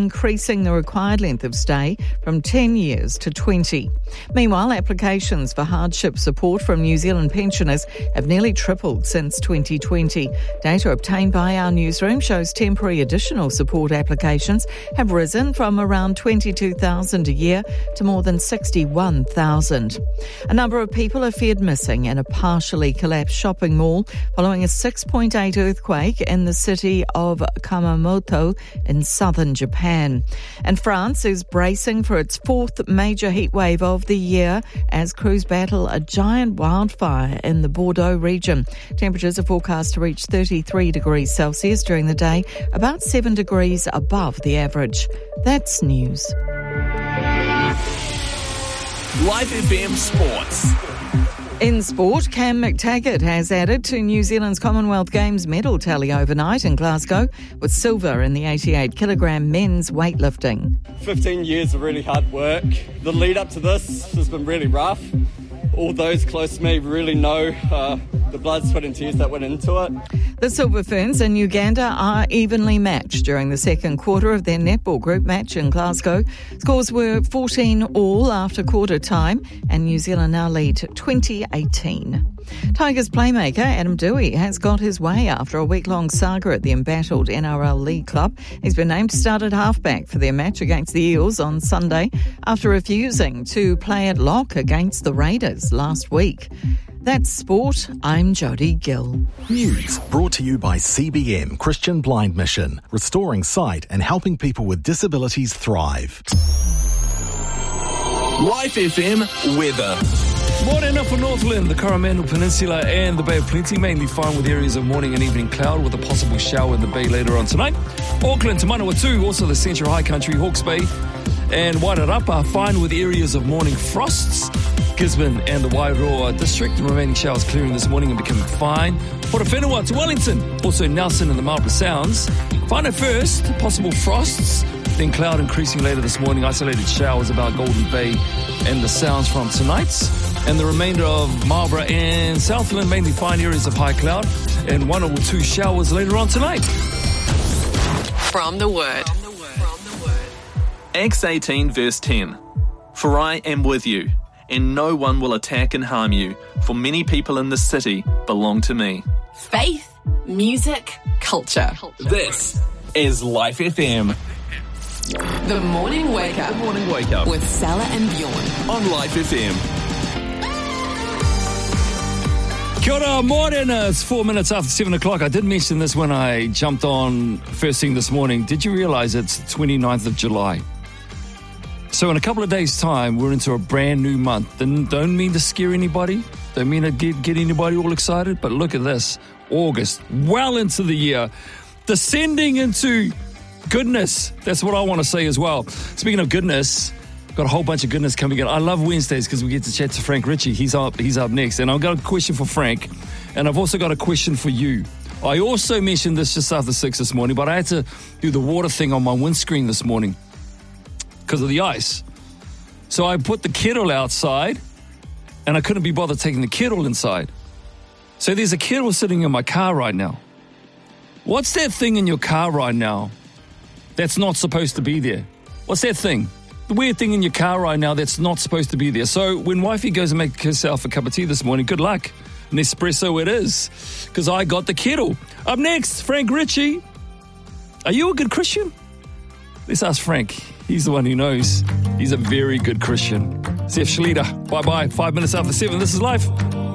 increasing the required length of stay from 10 years to 20. Meanwhile, applications for hardship support from New Zealand pensioners have nearly tripled since 2020. Data obtained by our newsroom shows temporary additional support applications have risen from around 22,000 a year to more than 61,000. A number of people are feared missing in a partially collapsed shopping mall following a 6.8 earthquake in the city of Kumamoto in southern Japan. And France is bracing for its fourth major heatwave of the year as crews battle a giant wildfire in the Bordeaux region. Temperatures are forecast to reach 33 degrees Celsius during the day, about 7 degrees above the average. That's news. Live FM Sports. In sport, Cam McTaggart has added to New Zealand's Commonwealth Games medal tally overnight in Glasgow with silver in the 88-kilogram men's weightlifting. 15 years of really hard work. The lead up to this has been really rough. All those close to me really know the blood, sweat and tears that went into it. The Silver Ferns in Uganda are evenly matched during the second quarter of their netball group match in Glasgow. Scores were 14-all after quarter time, and New Zealand now lead 2018. Tigers playmaker Adam Doueihi has got his way after a week-long saga at the embattled NRL League club. He's been named to start at halfback for their match against the Eels on Sunday after refusing to play at lock against the Raiders last week. That's sport. I'm Jodie Gill. News brought to you by CBM Christian Blind Mission, restoring sight and helping people with disabilities thrive. Live FM weather. Morning up for Northland, the Coromandel Peninsula and the Bay of Plenty, mainly fine with areas of morning and evening cloud with a possible shower in the Bay later on tonight. Auckland to Manawatu, also the Central High Country, Hawke's Bay and Wairarapa, fine with areas of morning frosts. Gisborne and the Wairoa district, the remaining showers clearing this morning and becoming fine. Portowhenua to Wellington, also Nelson and the Marlborough Sounds. Fine at first, possible frosts, then cloud increasing later this morning. Isolated showers about Golden Bay and the Sounds from tonight. And the remainder of Marlborough and Southland, mainly fine areas of high cloud. And 1 or 2 showers later on tonight. From the Word. Acts 18 verse 10. For I am with you, and no one will attack and harm you, for many people in this city belong to me. Faith, music, culture. This is Life FM. The Morning Wake Up. The Morning Wake Up. With Salah and Bjorn. On Life FM. Kia ora, morning. It's 4 minutes after 7 o'clock. I did mention this when I jumped on first thing this morning. Did you realise it's 29th of July? So in a couple of days' time, we're into a brand new month. And don't mean to scare anybody. Don't mean to get anybody all excited. But look at this. August, well into the year. Descending into goodness. That's what I want to say as well. Speaking of goodness, got a whole bunch of goodness coming in. I love Wednesdays because we get to chat to Frank Ritchie. He's up next. And I've got a question for Frank. And I've also got a question for you. I also mentioned this just after 6 this morning, but I had to do the water thing on my windscreen this morning because of the ice. So I put the kettle outside and I couldn't be bothered taking the kettle inside. So there's a kettle sitting in my car right now. What's that thing in your car right now that's not supposed to be there? What's that thing? The weird thing in your car right now that's not supposed to be there. So when wifey goes and make herself a cup of tea this morning, good luck. An espresso it is, because I got the kettle. Up next, Frank Ritchie. Are you a good Christian? Let's ask Frank. He's the one who knows. He's a very good Christian. Zeph Schlieder. Bye-bye. 5 minutes after 7. This is Life.